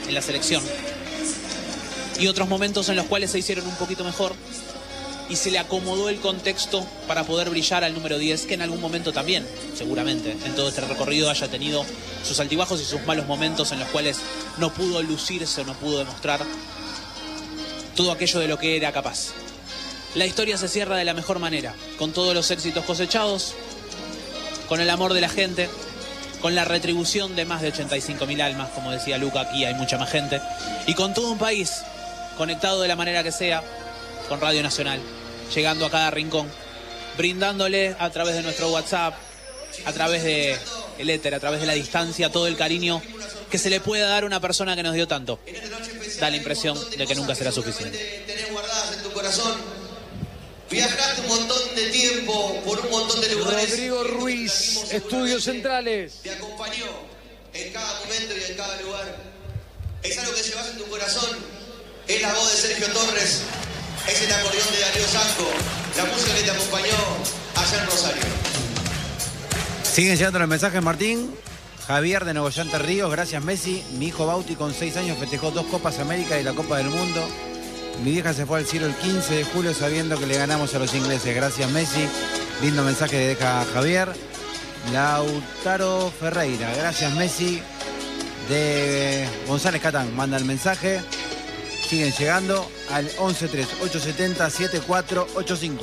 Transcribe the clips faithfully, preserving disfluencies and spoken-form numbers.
en la selección. Y otros momentos en los cuales se hicieron un poquito mejor y se le acomodó el contexto para poder brillar al número diez, que en algún momento también, seguramente, en todo este recorrido haya tenido sus altibajos y sus malos momentos en los cuales no pudo lucirse o no pudo demostrar todo aquello de lo que era capaz. La historia se cierra de la mejor manera, con todos los éxitos cosechados, con el amor de la gente, con la retribución de más de ochenta y cinco mil almas, como decía Luca, aquí hay mucha más gente, y con todo un país conectado de la manera que sea, con Radio Nacional, llegando a cada rincón, brindándole a través de nuestro WhatsApp, a través de el éter, a través de la distancia, todo el cariño que se le puede dar a una persona que nos dio tanto. Da la impresión de que nunca será suficiente. Tenés guardadas en tu corazón. Viajaste un montón de tiempo por un montón de lugares. Rodrigo Ruiz, Estudios Centrales. Te acompañó en cada momento y en cada lugar. Es algo que llevas en tu corazón. Es la voz de Sergio Torres. Es el acordeón de Darío Sanco. La música que te acompañó allá en Rosario. Siguen llegando los mensajes, Martín. Javier de Nogoyante Ríos, gracias Messi. Mi hijo Bauti con seis años festejó dos Copas América y la Copa del Mundo. Mi vieja se fue al cielo el quince de julio sabiendo que le ganamos a los ingleses. Gracias Messi. Lindo mensaje de deja Javier. Lautaro Ferreira, gracias Messi. De González Catán, manda el mensaje. Siguen llegando al once tres ocho siete cero siete cuatro ocho cinco.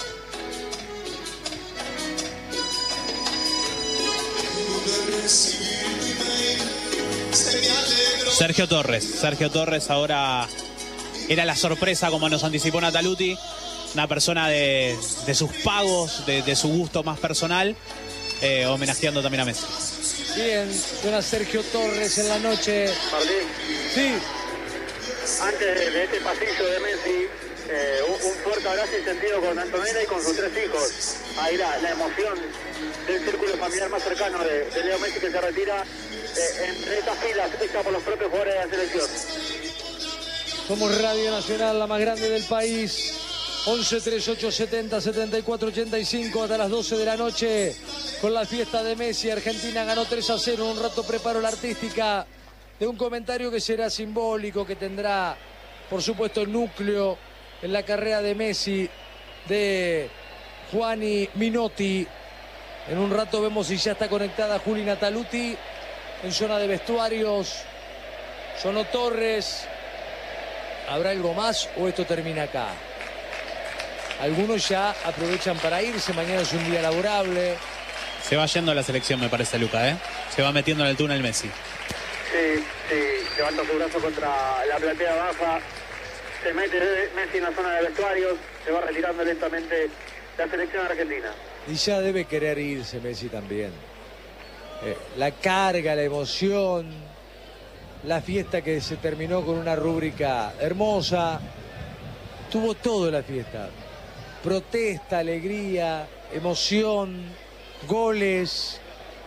Sergio Torres. Sergio Torres ahora era la sorpresa, como nos anticipó Nataluti. Una persona de, de sus pagos, de, de su gusto más personal, eh, homenajeando también a Messi. Bien, suena Sergio Torres en la noche. Martín. Sí. Antes de este pasillo de Messi, eh, un, un fuerte abrazo y sentido con Antonella y con sus tres hijos. Ahí la, la emoción del círculo familiar más cercano de, de Leo Messi, que se retira eh, entre estas filas, hecha por los propios jugadores de la selección. Somos Radio Nacional, la más grande del país. once tres ocho siete cero siete cuatro ocho cinco hasta las doce de la noche con la fiesta de Messi. Argentina ganó tres a cero. Un rato preparo la artística de un comentario que será simbólico, que tendrá, por supuesto, núcleo en la carrera de Messi, de Juani Minotti. En un rato vemos si ya está conectada Juli Nataluti en zona de vestuarios. Sonó Torres. ¿Habrá algo más o esto termina acá? Algunos ya aprovechan para irse. Mañana es un día laborable. Se va yendo a la selección, me parece, Luca, ¿eh? Se va metiendo en el túnel Messi. Sí, sí, levanta su brazo contra la platea baja. Se mete Messi en la zona de vestuarios. Se va retirando lentamente la selección argentina. Y ya debe querer irse Messi también. Eh, la carga, la emoción, la fiesta que se terminó con una rúbrica hermosa. Tuvo todo la fiesta. Protesta, alegría, emoción, goles,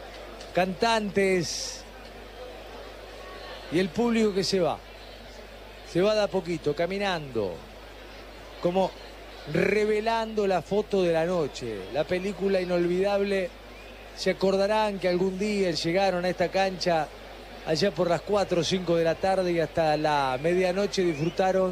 cantantes. Y el público que se va. Se va de a poquito, caminando. Como revelando la foto de la noche. La película inolvidable. Se acordarán que algún día llegaron a esta cancha allá por las cuatro o cinco de la tarde y hasta la medianoche disfrutaron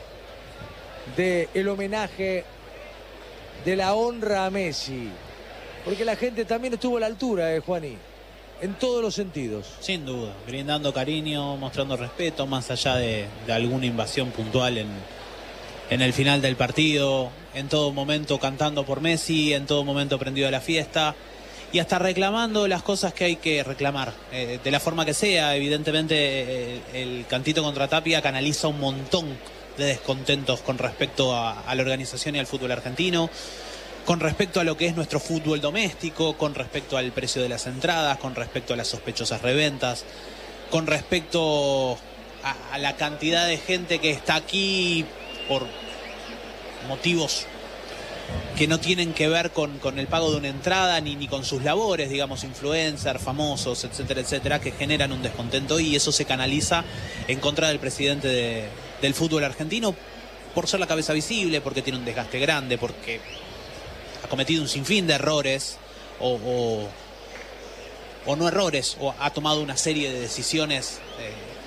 del homenaje, de la honra a Messi. Porque la gente también estuvo a la altura, eh, Juaní. En todos los sentidos. Sin duda, brindando cariño, mostrando respeto, más allá de, de alguna invasión puntual en, en el final del partido, en todo momento cantando por Messi, en todo momento prendido a la fiesta y hasta reclamando las cosas que hay que reclamar, eh, de la forma que sea. Evidentemente eh, el cantito contra Tapia canaliza un montón de descontentos con respecto a, a la organización y al fútbol argentino, con respecto a lo que es nuestro fútbol doméstico, con respecto al precio de las entradas, con respecto a las sospechosas reventas, con respecto a, a la cantidad de gente que está aquí por motivos que no tienen que ver con, con el pago de una entrada ni, ni con sus labores, digamos, influencers, famosos, etcétera, etcétera, que generan un descontento y eso se canaliza en contra del presidente de, del fútbol argentino por ser la cabeza visible, porque tiene un desgaste grande, porque ha cometido un sinfín de errores o, o, o no errores, o ha tomado una serie de decisiones eh,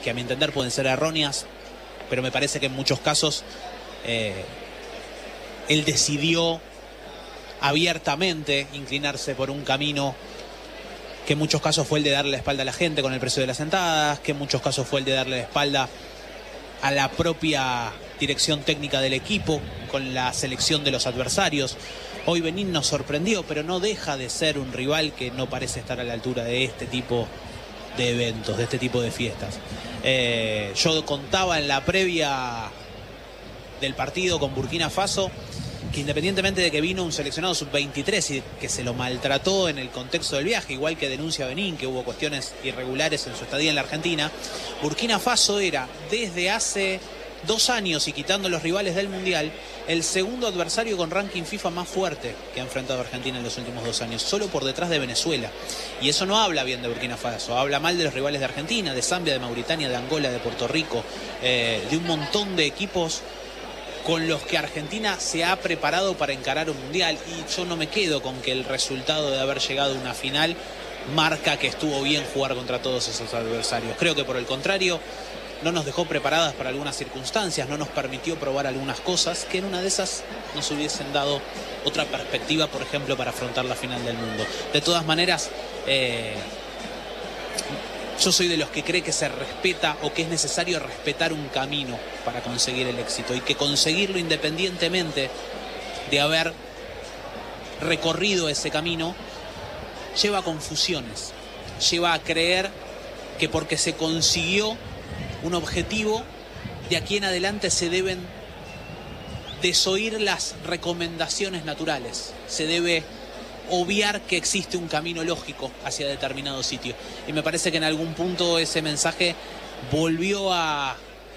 que a mi entender pueden ser erróneas, pero me parece que en muchos casos eh, él decidió abiertamente inclinarse por un camino que en muchos casos fue el de darle la espalda a la gente con el precio de las entradas, que en muchos casos fue el de darle la espalda a la propia dirección técnica del equipo con la selección de los adversarios. Hoy Benín nos sorprendió, pero no deja de ser un rival que no parece estar a la altura de este tipo de eventos, de este tipo de fiestas. Eh, yo contaba en la previa del partido con Burkina Faso que independientemente de que vino un seleccionado sub veintitrés y que se lo maltrató en el contexto del viaje, igual que denuncia Benín, que hubo cuestiones irregulares en su estadía en la Argentina, Burkina Faso era desde hace dos años y quitando los rivales del Mundial, el segundo adversario con ranking FIFA más fuerte que ha enfrentado a Argentina en los últimos dos años, solo por detrás de Venezuela. Y eso no habla bien de Burkina Faso, habla mal de los rivales de Argentina, de Zambia, de Mauritania, de Angola, de Puerto Rico, eh, de un montón de equipos con los que Argentina se ha preparado para encarar un Mundial. Y yo no me quedo con que el resultado de haber llegado a una final marca que estuvo bien jugar contra todos esos adversarios. Creo que por el contrario no nos dejó preparadas para algunas circunstancias, no nos permitió probar algunas cosas que en una de esas nos hubiesen dado otra perspectiva, por ejemplo, para afrontar la final del mundo. De todas maneras, eh, yo soy de los que cree que se respeta o que es necesario respetar un camino para conseguir el éxito y que conseguirlo independientemente de haber recorrido ese camino lleva a confusiones, lleva a creer que porque se consiguió un objetivo, de aquí en adelante se deben desoír las recomendaciones naturales, se debe obviar que existe un camino lógico hacia determinado sitio. Y me parece que en algún punto ese mensaje volvió a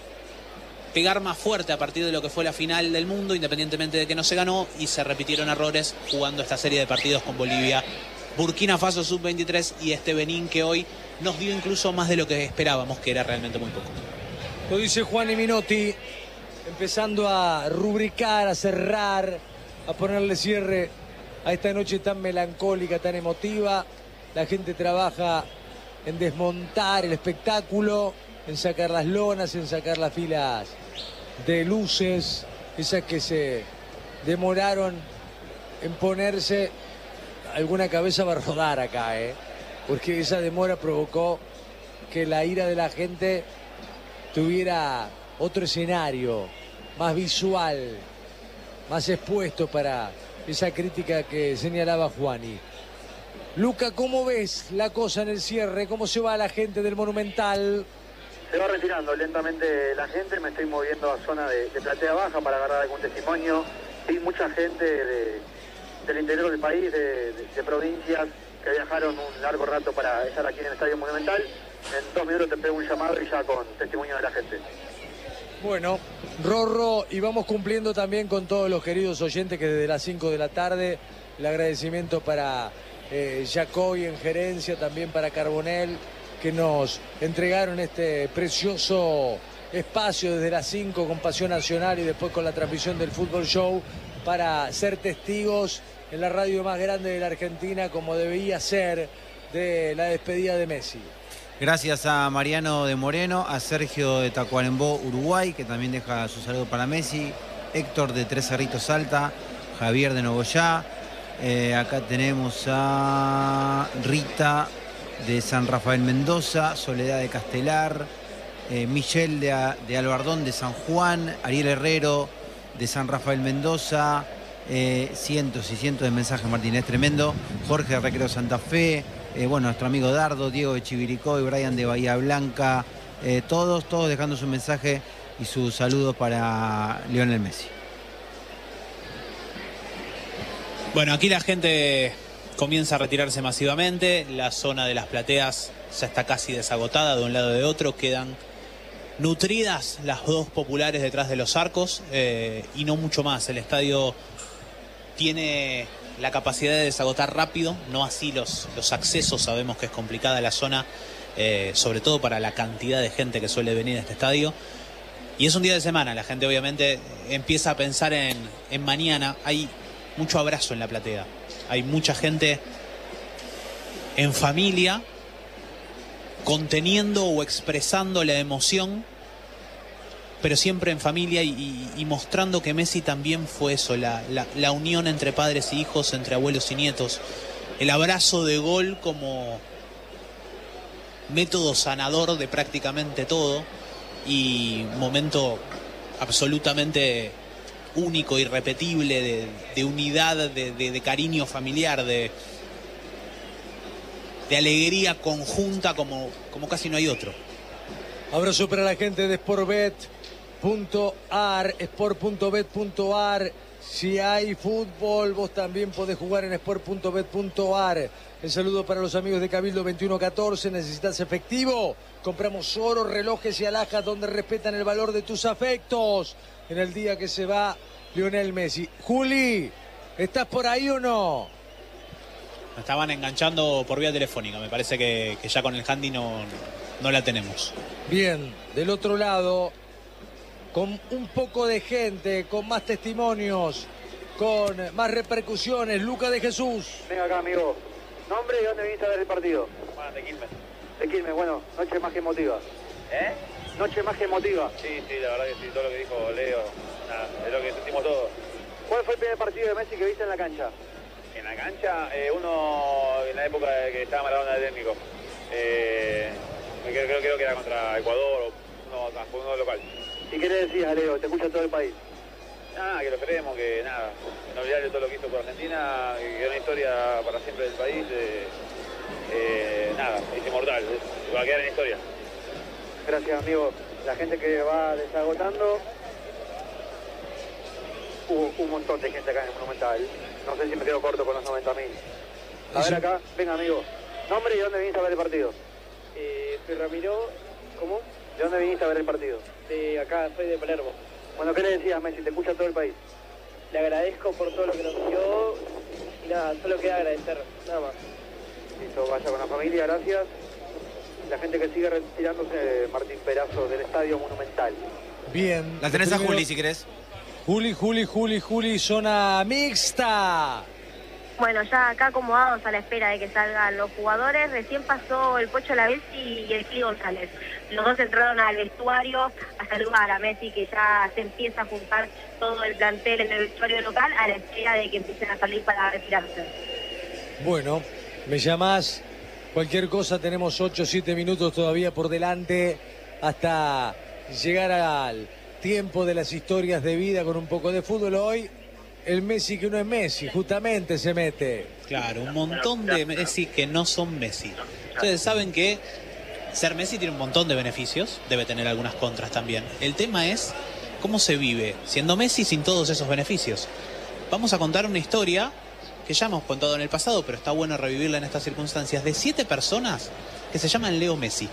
pegar más fuerte a partir de lo que fue la final del mundo, independientemente de que no se ganó, y se repitieron errores jugando esta serie de partidos con Bolivia, Burkina Faso sub veintitrés y este Benín que hoy nos dio incluso más de lo que esperábamos, que era realmente muy poco. Lo dice Juan y Minotti, empezando a rubricar, a cerrar, a ponerle cierre a esta noche tan melancólica, tan emotiva. La gente trabaja en desmontar el espectáculo, en sacar las lonas, en sacar las filas de luces, esas que se demoraron en ponerse. Alguna cabeza va a rodar acá, ¿eh? Porque esa demora provocó que la ira de la gente tuviera otro escenario, más visual, más expuesto para esa crítica que señalaba Juani. Luca, ¿cómo ves la cosa en el cierre? ¿Cómo se va la gente del Monumental? Se va retirando lentamente la gente, me estoy moviendo a zona de, de platea baja para agarrar algún testimonio. Hay mucha gente de, del interior del país, de, de, de provincias, que viajaron un largo rato para estar aquí en el Estadio Monumental. En dos minutos te pego un llamado y ya con testimonio de la gente. Bueno, Rorro, y vamos cumpliendo también con todos los queridos oyentes que desde las cinco de la tarde, el agradecimiento para eh, Jacoy en gerencia, también para Carbonell, que nos entregaron este precioso espacio desde las cinco con Pasión Nacional y después con la transmisión del Fútbol Show para ser testigos en la radio más grande de la Argentina, como debía ser, de la despedida de Messi. Gracias a Mariano de Moreno, a Sergio de Tacuarembó, Uruguay, que también deja su saludo para Messi, Héctor de Tres Cerritos, Salta, Javier de Nogoyá, eh, acá tenemos a Rita de San Rafael Mendoza, Soledad de Castelar, eh, Michelle de, de Albardón de San Juan, Ariel Herrero de San Rafael Mendoza, eh, cientos y cientos de mensajes, Martín, es tremendo, Jorge de Recreo Santa Fe, Eh, bueno, nuestro amigo Dardo, Diego de Chiviricoy, Brian de Bahía Blanca, eh, todos, todos dejando su mensaje y su saludo para Lionel Messi. Bueno, aquí la gente comienza a retirarse masivamente, la zona de las plateas ya está casi desagotada de un lado y de otro, quedan nutridas las dos populares detrás de los arcos eh, y no mucho más. El estadio tiene la capacidad de desagotar rápido, no así los, los accesos. Sabemos que es complicada la zona, eh, sobre todo para la cantidad de gente que suele venir a este estadio. Y es un día de semana, la gente obviamente empieza a pensar en, en mañana. Hay mucho abrazo en la platea, hay mucha gente en familia, conteniendo o expresando la emoción, pero siempre en familia y, y, y mostrando que Messi también fue eso, la, la, la unión entre padres y hijos, entre abuelos y nietos, el abrazo de gol como método sanador de prácticamente todo y momento absolutamente único, irrepetible, de, de unidad, de, de, de cariño familiar, de, de alegría conjunta como, como casi no hay otro. Abrazo para la gente de Sportbet punto ar, sport punto bet punto ar. Si hay fútbol, vos también podés jugar en sport punto bet punto ar. El saludo para los amigos de Cabildo veintiuno catorce. ¿Necesitas efectivo? Compramos oro, relojes y alhajas donde respetan el valor de tus afectos. En el día que se va Lionel Messi. Juli, ¿estás por ahí o no? Me estaban enganchando por vía telefónica. Me parece que, que ya con el handy no, no la tenemos. Bien, del otro lado, con un poco de gente, con más testimonios, con más repercusiones, Luca de Jesús. Venga acá, amigo. ¿Nombre y dónde viniste a ver el partido? Bueno, de Quilmes. De Quilmes, bueno, noche más que emotiva. ¿Eh? Noche más que emotiva. Sí, sí, la verdad que sí, todo lo que dijo Leo, nada, es lo que sentimos todos. ¿Cuál fue el primer partido de Messi que viste en la cancha? En la cancha, eh, uno en la época de que estaba Maradona de técnico, eh, creo, creo, creo que era contra Ecuador o uno, fue uno local. ¿Y qué le decías a Leo? Te escucha todo el país. Nada, que lo esperemos, que nada, no olvidarle todo lo que hizo por Argentina, que es una historia para siempre del país, eh, eh, nada, es inmortal, es, va a quedar en historia. Gracias, amigo. La gente que va desagotando, hubo un montón de gente acá en el Monumental. No sé si me quedo corto con los noventa mil. A ver acá, venga, amigo. ¿Nombre y dónde viniste a ver el partido? Eh, soy Ramiro. ¿Cómo? ¿De dónde viniste a ver el partido? De acá, soy de Palermo. Bueno, ¿qué le decías, Messi? Te escucha todo el país. Le agradezco por todo lo que nos dio y nada, solo queda agradecer, nada más. Listo, vaya con la familia, gracias. La gente que sigue retirándose, Martín Perazo, del Estadio Monumental. Bien. La tenés a Primero, Juli, si querés. Juli, Juli, Juli, Juli, zona mixta. Bueno, ya acá acomodados a la espera de que salgan los jugadores. Recién pasó el Pocho Lavezzi y el Kili González. Los dos entraron al vestuario a saludar a Messi, que ya se empieza a juntar todo el plantel en el vestuario local a la espera de que empiecen a salir para retirarse. Bueno, me llamás. Cualquier cosa, tenemos ocho o siete minutos todavía por delante hasta llegar al tiempo de las historias de vida con un poco de fútbol. Hoy el Messi que no es Messi, justamente se mete. Claro, un montón de Messi que no son Messi. Ustedes saben que ser Messi tiene un montón de beneficios, debe tener algunas contras también. El tema es cómo se vive siendo Messi sin todos esos beneficios. Vamos a contar una historia que ya hemos contado en el pasado, pero está bueno revivirla en estas circunstancias, de siete personas que se llaman Leo Messi.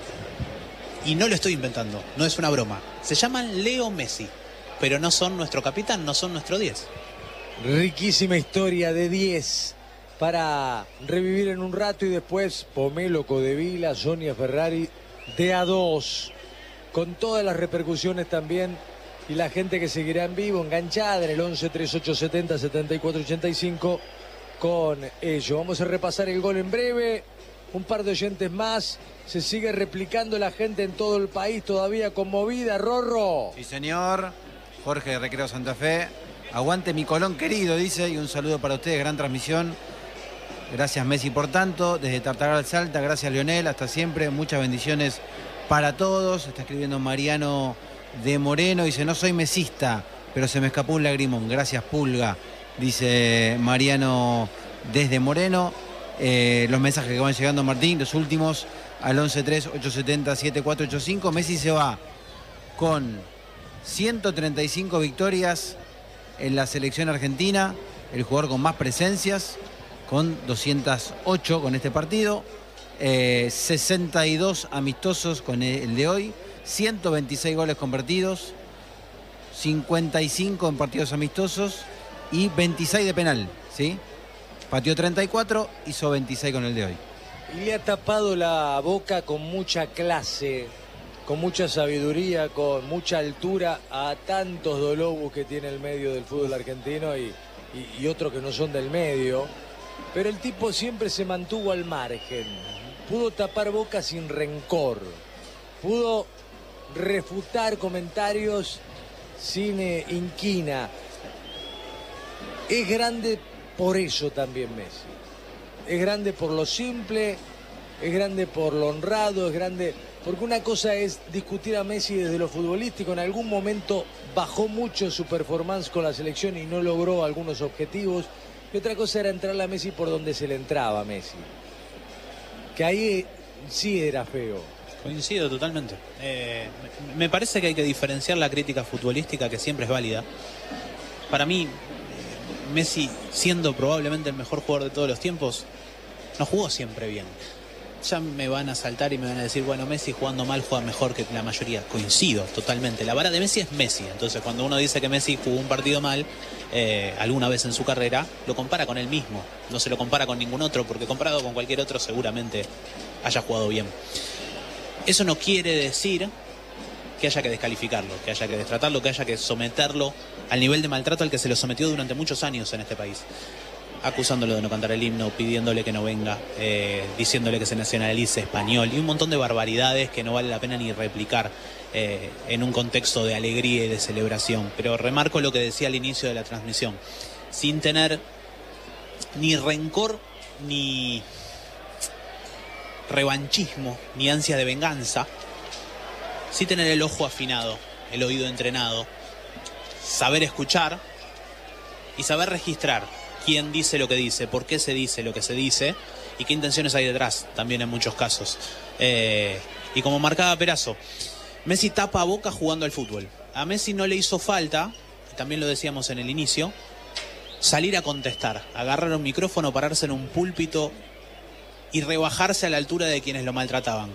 Y no lo estoy inventando, no es una broma. Se llaman Leo Messi, pero no son nuestro capitán, no son nuestro diez. Riquísima historia de diez para revivir en un rato y después Pomelo Codevila, Sonia Ferrari de a dos, con todas las repercusiones también y la gente que seguirá en vivo, enganchada en el once treinta y ocho setenta setenta y cuatro ochenta y cinco con ello. Vamos a repasar el gol en breve, un par de oyentes más, se sigue replicando la gente en todo el país, todavía conmovida, Rorro. Sí, señor. Jorge de Recreo Santa Fe. Aguante mi Colón querido, dice, y un saludo para ustedes, gran transmisión. Gracias, Messi, por tanto. Desde Tartagal Salta, gracias, Lionel, hasta siempre. Muchas bendiciones para todos. Está escribiendo Mariano de Moreno, dice, no soy mesista, pero se me escapó un lagrimón. Gracias, Pulga, dice Mariano desde Moreno. Eh, los mensajes que van llegando, Martín, los últimos, al once tres ocho setenta siete cuatro ocho cinco. Messi se va con ciento treinta y cinco victorias en la selección argentina, el jugador con más presencias, con doscientas ocho con este partido, eh, sesenta y dos amistosos con el de hoy, ciento veintiséis goles convertidos, cincuenta y cinco en partidos amistosos y veintiséis de penal, ¿sí? Pateó treinta y cuatro, hizo veintiséis con el de hoy. Y le ha tapado la boca con mucha clase, con mucha sabiduría, con mucha altura a tantos dolobos que tiene el medio del fútbol argentino y, y, y otros que no son del medio. Pero el tipo siempre se mantuvo al margen. pudo tapar boca sin rencor, pudo refutar comentarios sin eh, inquina. Es grande por eso también Messi. Es grande por lo simple, es grande por lo honrado, es grande... Porque una cosa es discutir a Messi desde lo futbolístico. En algún momento bajó mucho su performance con la selección y no logró algunos objetivos. Y otra cosa era entrarle a Messi por donde se le entraba a Messi. Que ahí sí era feo. Coincido totalmente. Eh, me parece que hay que diferenciar la crítica futbolística, que siempre es válida. Para mí, Messi, siendo probablemente el mejor jugador de todos los tiempos, no jugó siempre bien. Ya me van a saltar y me van a decir, bueno, Messi jugando mal juega mejor que la mayoría. Coincido totalmente. La vara de Messi es Messi. Entonces, cuando uno dice que Messi jugó un partido mal, eh, alguna vez en su carrera, lo compara con él mismo. No se lo compara con ningún otro, porque comparado con cualquier otro seguramente haya jugado bien. Eso no quiere decir que haya que descalificarlo, que haya que destratarlo, que haya que someterlo al nivel de maltrato al que se lo sometió durante muchos años en este país. Acusándolo de no cantar el himno, pidiéndole que no venga, eh, diciéndole que se nacionalice español y un montón de barbaridades que no vale la pena ni replicar eh, en un contexto de alegría y de celebración. Pero remarco lo que decía al inicio de la transmisión, sin tener ni rencor, ni revanchismo, ni ansia de venganza, sí tener el ojo afinado, el oído entrenado, saber escuchar y saber registrar quién dice lo que dice, por qué se dice lo que se dice y qué intenciones hay detrás, también en muchos casos. Eh, y como marcaba Perazo, Messi tapa a boca jugando al fútbol. A Messi no le hizo falta, también lo decíamos en el inicio, salir a contestar, agarrar un micrófono, pararse en un púlpito y rebajarse a la altura de quienes lo maltrataban.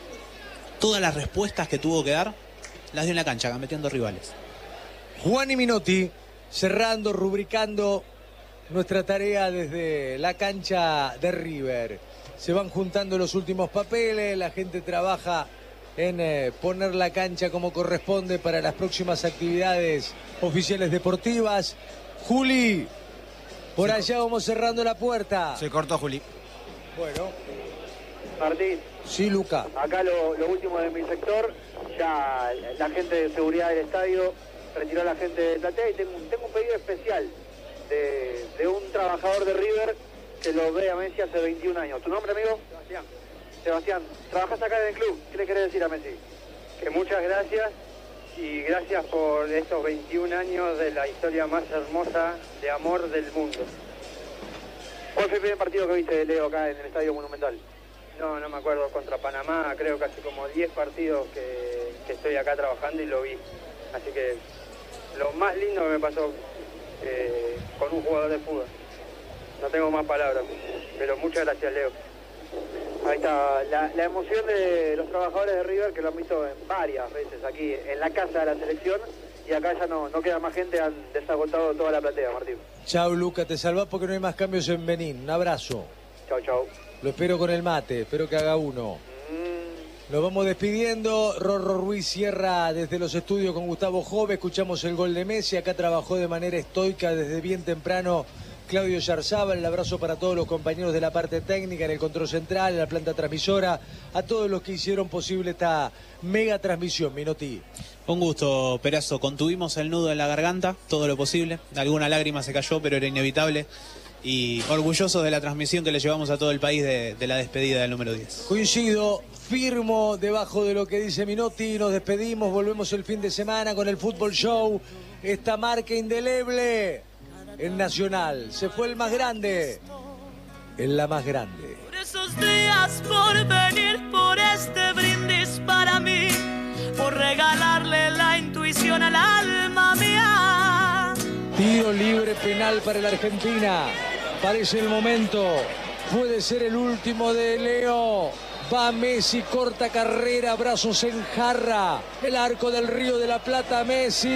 Todas las respuestas que tuvo que dar las dio en la cancha, gambeteando rivales. Juan y Minotti, cerrando, rubricando nuestra tarea desde la cancha de River. Se van juntando los últimos papeles, la gente trabaja en eh, poner la cancha como corresponde para las próximas actividades oficiales deportivas. Juli, por allá vamos cerrando la puerta. Se cortó, Juli. Bueno. Martín. Sí, Luca. Acá lo, lo último de mi sector, ya la gente de seguridad del estadio retiró a la gente de platea y tengo, tengo un pedido especial de, de un trabajador de River que lo ve a Messi hace veintiún años. ¿Tu nombre, amigo? Sebastián. Sebastián, trabajas acá en el club. ¿Qué le querés decir a Messi? Que muchas gracias y gracias por estos veintiún años de la historia más hermosa de amor del mundo. ¿Cuál fue el primer partido que viste de Leo acá en el Estadio Monumental? No, no me acuerdo, contra Panamá, creo que hace como diez partidos que, que estoy acá trabajando y lo vi. Así que lo más lindo que me pasó eh, con un jugador de fútbol. No tengo más palabras, pero muchas gracias, Leo. Ahí está, la, la emoción de los trabajadores de River, que lo han visto en varias veces aquí en la casa de la selección, y acá ya no, no queda más gente, han desagotado toda la platea, Martín. Chau, Luca, te salvás porque no hay más cambios en Benín. Un abrazo. Chau, chau. Lo espero con el mate, espero que haga uno. Nos vamos despidiendo. Rorro Ruiz cierra desde los estudios con Gustavo Jove. Escuchamos el gol de Messi. Acá trabajó de manera estoica desde bien temprano Claudio Yarzábal. El abrazo para todos los compañeros de la parte técnica, en el control central, en la planta transmisora, a todos los que hicieron posible esta mega transmisión. Minotti. Un gusto, Perazo. Contuvimos el nudo en la garganta, todo lo posible. Alguna lágrima se cayó, pero era inevitable. Y orgullosos de la transmisión que le llevamos a todo el país de, de la despedida del número diez. Coincido, firmo debajo de lo que dice Minotti. Nos despedimos, volvemos el fin de semana con el Fútbol Show. Esta marca indeleble en Nacional. Se fue el más grande en la más grande. Por esos días, por venir, por este brindis para mí, por regalarle la intuición al alma mía. Tiro libre penal para la Argentina. Parece el momento. Puede ser el último de Leo. Va Messi, corta carrera, brazos en jarra. El arco del Río de la Plata, Messi.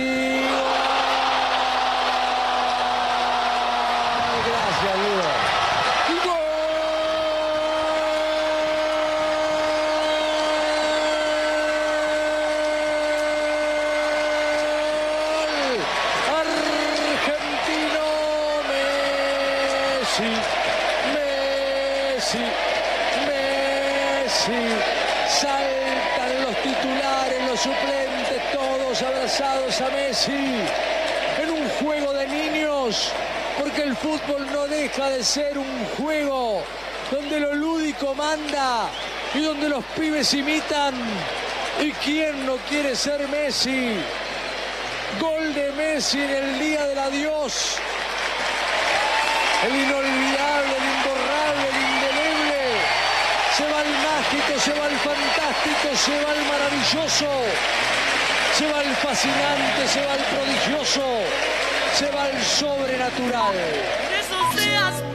Gracias, Leo. Messi, Messi, Messi. Saltan los titulares, los suplentes, todos abrazados a Messi. En un juego de niños, porque el fútbol no deja de ser un juego donde lo lúdico manda y donde los pibes imitan. ¿Y quién no quiere ser Messi? Gol de Messi en el día del adiós. El inolvidable, el imborrable, el indeleble. Se va el mágico, se va el fantástico, se va el maravilloso. Se va el fascinante, se va el prodigioso. Se va el sobrenatural. Esos días